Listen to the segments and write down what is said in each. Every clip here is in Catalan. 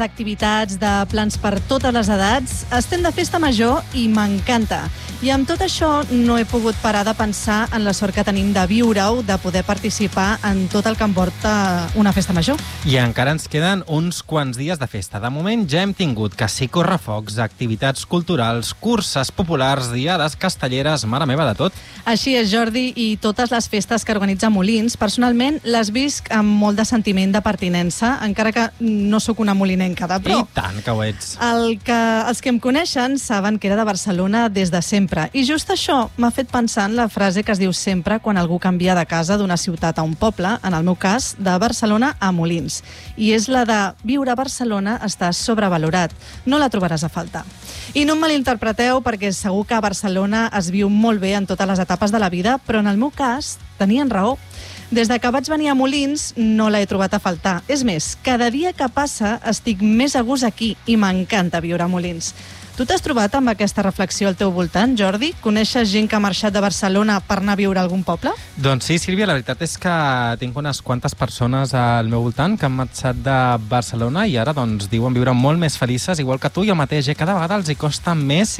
d'activitats, de plans per totes les edats. Estem de festa major i m'encanta. I amb tot això no he pogut parar de pensar en la sort que tenim de viure-ho, de poder participar en tot el que envolta una festa major. I encara ens queden uns quants dies de festa. De moment ja hem tingut que sí correfocs, activitats culturals, curses populars, diades castelleres, mare meva, de tot. Així és, Jordi, i totes les festes que organitza Molins, personalment les visc amb molt de sentiment de pertinença, encara que no sóc una molinenca de pro. I tant que ho ets. Els que em coneixen saben que era de Barcelona des de sempre. I just això m'ha fet pensar en la frase que es diu sempre quan algú canvia de casa d'una ciutat a un poble, en el meu cas, de Barcelona a Molins. I és la de viure a Barcelona està sobrevalorat. No la trobaràs a faltar. I no em malinterpreteu, perquè segur que a Barcelona es viu molt bé en totes les etapes de la vida, però en el meu cas tenien raó. Des de que vaig venir a Molins no l'he trobat a faltar. És més, cada dia que passa estic més a gust aquí i m'encanta viure a Molins. Tu t'has trobat amb aquesta reflexió al teu voltant, Jordi? Coneixes gent que ha marxat de Barcelona per anar a viure a algun poble? Doncs sí, Sílvia, la veritat és que tinc unes quantes persones al meu voltant que han marxat de Barcelona i ara doncs diuen viure molt més felices, igual que tu. Jo mateix, cada vegada els hi costa més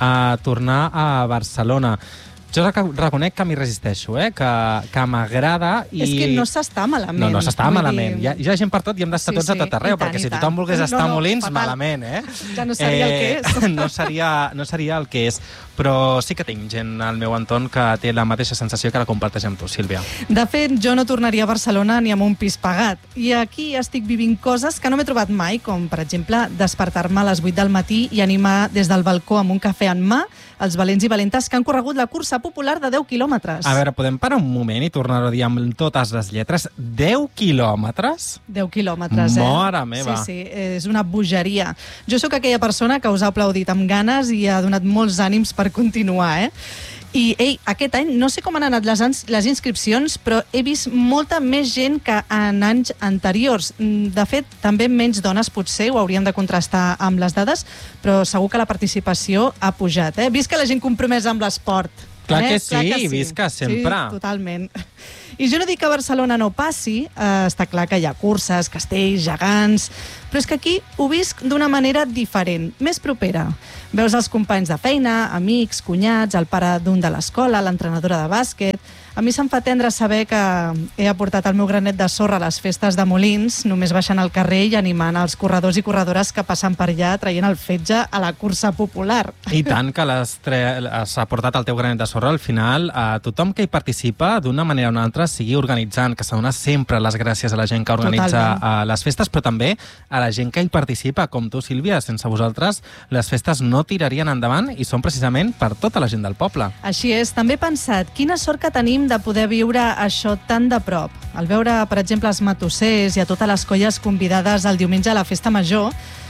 tornar a Barcelona. Jo reconec que m'hi resisteixo, que m'agrada i... És que no s'està malament. No s'està malament. Hi ha gent per tot i hem d'estar tots a tot arreu, perquè si tothom volgués estar a Molins, malament, Ja no seria el que és. No seria el que és. Però sí que tinc gent al meu entorn que té la mateixa sensació que la comparteix amb tu, Sílvia. De fet, jo no tornaria a Barcelona ni amb un pis pagat. I aquí estic vivint coses que no m'he trobat mai, com, per exemple, despertar-me a les 8 del matí i animar des del balcó amb un cafè en mà els valents i valentes que han corregut la cursa popular de 10 quilòmetres. A veure, podem parar un moment i tornar-ho a dir amb totes les lletres? 10 quilòmetres? 10 quilòmetres, Mare meva! Sí, és una bogeria. Jo sóc aquella persona que us ha aplaudit amb ganes i ha donat molts ànims per continuar, I, aquest any, no sé com han anat les inscripcions, però he vist molta més gent que en anys anteriors. De fet, també menys dones potser, ho hauríem de contrastar amb les dades, però segur que la participació ha pujat, Visca la gent compromesa amb l'esport. Clar que sí, visca sempre. Sí, totalment. I jo no dic que a Barcelona no passi, està clar que hi ha curses, castells, gegants, però és que aquí ho visc d'una manera diferent, més propera. Veus els companys de feina, amics, cunyats, el pare d'un de l'escola, l'entrenadora de bàsquet. A mi se'm fa tendre saber que he aportat el meu granet de sorra a les festes de Molins, només baixant al carrer i animant els corredors i corredores que passen per allà traient el fetge a la cursa popular. I tant que has aportat el teu granet de sorra. Al final, tothom que hi participa, d'una manera o una altra, sigui organitzant, que s'ha donat sempre les gràcies a la gent que organitza les festes, però també a la gent que hi participa, com tu, Sílvia. Sense vosaltres, les festes no tirarien endavant i són precisament per tota la gent del poble. Així és. També he pensat, quina sort que tenim de poder viure això tan de prop. Al veure, per exemple, els matossers i a totes les colles convidades el diumenge a la festa major,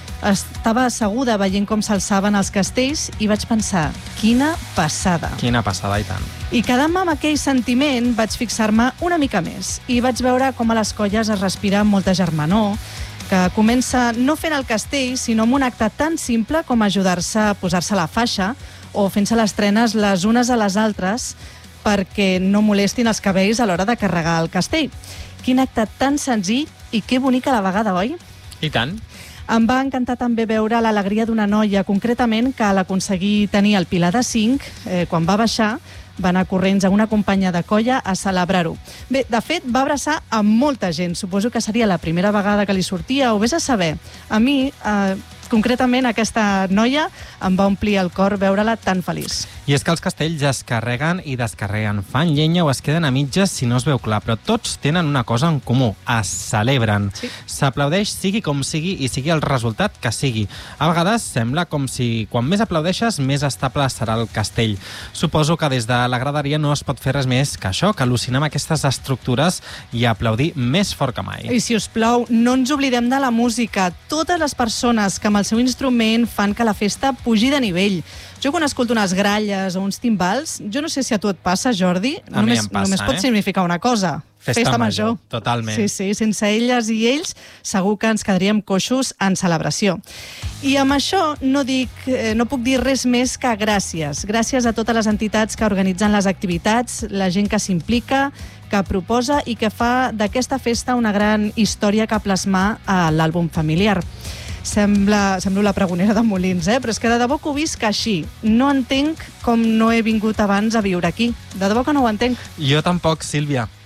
estava asseguda veient com s'alçaven els castells i vaig pensar, quina passada. Quina passada, i tant. I quedant-me amb aquell sentiment vaig fixar-me una mica més i vaig veure com a les colles es respira molta germanor, que comença no fent el castell, sinó amb un acte tan simple com ajudar-se a posar-se la faixa o fent-se les trenes les unes a les altres perquè no molestin els cabells a l'hora de carregar el castell. Quin acte tan senzill i que bonic a la vegada, oi? I tant. Em va encantar també veure l'alegria d'una noia, concretament que a l'aconseguir tenir el pilar de 5, quan va baixar, va anar corrents a una companya de colla a celebrar-ho. Bé, de fet, va abraçar a molta gent. Suposo que seria la primera vegada que li sortia, o vés a saber. A mi, concretament, aquesta noia em va omplir el cor veure-la tan feliç. I és que els castells es carreguen i descarreguen, fan llenya o es queden a mitges si no es veu clar, però tots tenen una cosa en comú, es celebren. S'aplaudeix sigui com sigui i sigui el resultat que sigui. A vegades sembla com si quan més aplaudeixes, més estable serà el castell. Suposo que des de la graderia no es pot fer res més que això, que al·lucinar amb aquestes estructures i aplaudir més fort que mai. I si us plau, no ens oblidem de la música. Totes les persones que amb el seu instrument fan que la festa pugi de nivell. Jo quan escolto unes gralles o uns timbals, jo no sé si a tu et passa, Jordi, només pot significar una cosa. Festa major. Totalment. Sí, sense elles i ells segur que ens quedaríem coixos en celebració. I amb això no puc dir res més que gràcies. Gràcies a totes les entitats que organitzen les activitats, la gent que s'implica, que proposa i que fa d'aquesta festa una gran història que plasmar a l'àlbum familiar. Semblo la pregonera de Molins, però és que de debò que ho visc així. No entenc com no he vingut abans a viure aquí. De debò que no ho entenc. Jo tampoc, Sílvia.